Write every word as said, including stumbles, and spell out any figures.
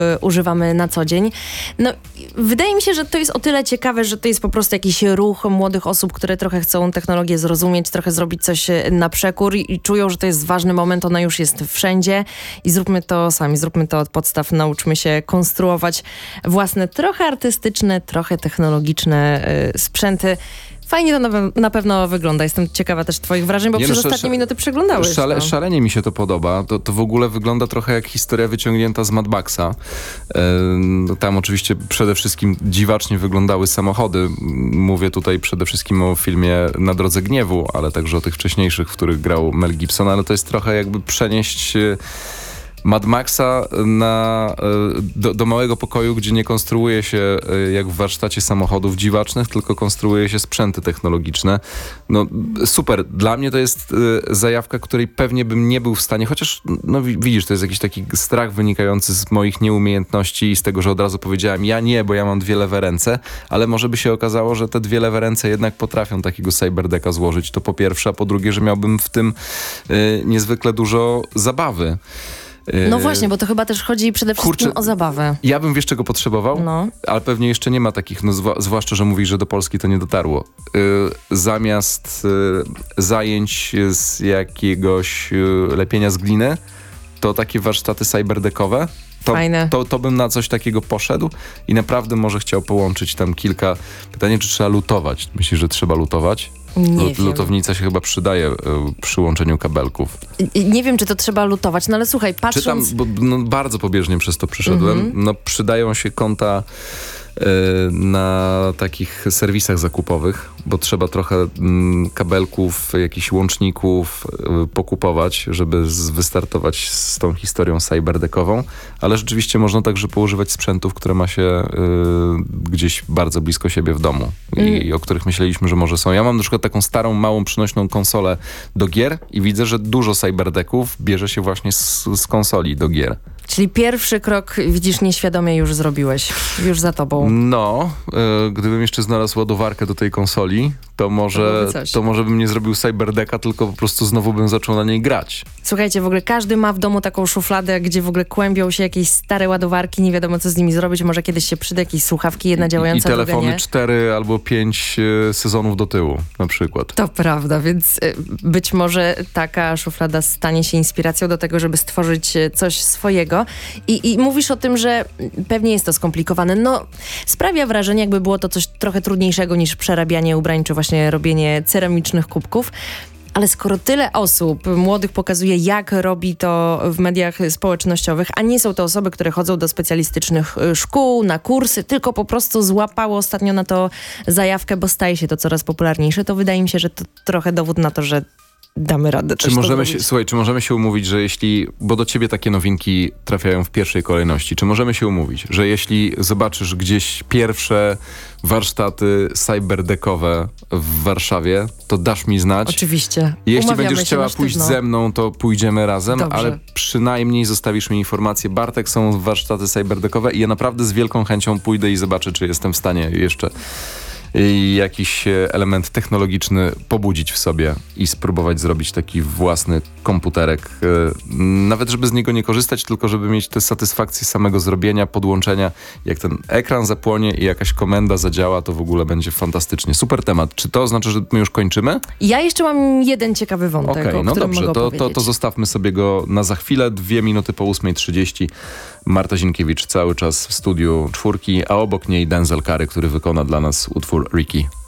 y, używamy na co dzień. No, wydaje mi się, że to jest o tyle ciekawe, że to jest po prostu jakiś ruch młodych osób, które trochę chcą technologię zrozumieć, trochę zrobić coś na przekór i, i czują, że to jest ważny moment, ona już jest wszędzie i zróbmy to sami, zróbmy to od podstaw, nauczmy się konstruować własne, trochę artystyczne, trochę technologiczne y, sprzęty. Fajnie to na, na pewno wygląda. Jestem ciekawa też twoich wrażeń, bo Nie przez no, ostatnie sz- minuty przeglądałeś szale, to. Szalenie mi się to podoba. To, to w ogóle wygląda trochę jak historia wyciągnięta z Mad Maxa. Yy, tam oczywiście przede wszystkim dziwacznie wyglądały samochody. Mówię tutaj przede wszystkim o filmie Na drodze gniewu, ale także o tych wcześniejszych, w których grał Mel Gibson, ale to jest trochę jakby przenieść Yy, Mad Maxa na, do, do małego pokoju, gdzie nie konstruuje się jak w warsztacie samochodów dziwacznych, tylko konstruuje się sprzęty technologiczne. No super. Dla mnie to jest zajawka, której pewnie bym nie był w stanie, chociaż no widzisz, to jest jakiś taki strach wynikający z moich nieumiejętności i z tego, że od razu powiedziałem ja nie, bo ja mam dwie lewe ręce, ale może by się okazało, że te dwie lewe ręce jednak potrafią takiego cyberdecka złożyć. To po pierwsze, a po drugie, że miałbym w tym y, niezwykle dużo zabawy. No właśnie, bo to chyba też chodzi przede wszystkim Kurczę, o zabawę. Ja bym wiesz czego potrzebował, No. ale pewnie jeszcze nie ma takich, no zwa, zwłaszcza, że mówisz, że do Polski to nie dotarło. Yy, zamiast yy, zajęć z jakiegoś yy, lepienia z gliny, to takie warsztaty cyberdeckowe. To, Fajne. To, to bym na coś takiego poszedł i naprawdę może chciał połączyć tam kilka... Pytanie, czy trzeba lutować? Myślisz, że trzeba lutować? Nie Lut, wiem. Lutownica się chyba przydaje y, przy łączeniu kabelków. Nie wiem, czy to trzeba lutować, no ale słuchaj, patrząc... Czytam, bo no, bardzo pobieżnie przez to przyszedłem. Mhm. No, przydają się konta y, na takich serwisach zakupowych, bo trzeba trochę mm, kabelków, jakichś łączników y, pokupować, żeby z, wystartować z tą historią cyberdeckową, ale rzeczywiście można także poużywać sprzętów, które ma się y, gdzieś bardzo blisko siebie w domu i, Mm. i o których myśleliśmy, że może są. Ja mam na przykład taką starą, małą, przynośną konsolę do gier i widzę, że dużo cyberdecków bierze się właśnie z, z konsoli do gier. Czyli pierwszy krok, widzisz, nieświadomie już zrobiłeś. Już za tobą. No, y, gdybym jeszcze znalazł ładowarkę do tej konsoli, to może, byłoby coś. to może bym nie zrobił cyberdecka, tylko po prostu znowu bym zaczął na niej grać. Słuchajcie, w ogóle każdy ma w domu taką szufladę, gdzie w ogóle kłębią się jakieś stare ładowarki, nie wiadomo co z nimi zrobić, może kiedyś się przyda jakieś słuchawki, jedna działająca, I druga telefony nie. cztery albo pięć y, sezonów do tyłu na przykład. To prawda, więc y, być może taka szuflada stanie się inspiracją do tego, żeby stworzyć y, coś swojego. I, I mówisz o tym, że pewnie jest to skomplikowane. No, sprawia wrażenie, jakby było to coś trochę trudniejszego niż przerabianie ubrań, czy właśnie robienie ceramicznych kubków. Ale skoro tyle osób młodych pokazuje, jak robi to w mediach społecznościowych, a nie są to osoby, które chodzą do specjalistycznych y, szkół, na kursy, tylko po prostu złapało ostatnio na to zajawkę, bo staje się to coraz popularniejsze, to wydaje mi się, że to trochę dowód na to, że damy radę Czy też to możemy się, zrobić. słuchaj, czy możemy się umówić, że jeśli, bo do ciebie takie nowinki trafiają w pierwszej kolejności, czy możemy się umówić, że jeśli zobaczysz gdzieś pierwsze warsztaty cyberdeckowe w Warszawie, to dasz mi znać. Oczywiście. Jeśli Umawiamy będziesz się chciała na pójść sztywno. ze mną, to pójdziemy razem, Dobrze. ale przynajmniej zostawisz mi informację. Bartek, są warsztaty cyberdeckowe i ja naprawdę z wielką chęcią pójdę i zobaczę, czy jestem w stanie jeszcze i jakiś element technologiczny pobudzić w sobie i spróbować zrobić taki własny komputerek. Nawet żeby z niego nie korzystać, tylko żeby mieć tę satysfakcję samego zrobienia, podłączenia. Jak ten ekran zapłonie i jakaś komenda zadziała, to w ogóle będzie fantastycznie. Super temat. Czy to oznacza, że my już kończymy? Ja jeszcze mam jeden ciekawy wątek, Okej, o no którym dobrze, mogę to, to, opowiedzieć. to zostawmy sobie go na za chwilę. Dwie minuty po ósmej trzydzieści. Marta Zinkiewicz cały czas w studiu Czwórki, a obok niej Denzel Curry, który wykona dla nas utwór Ricky.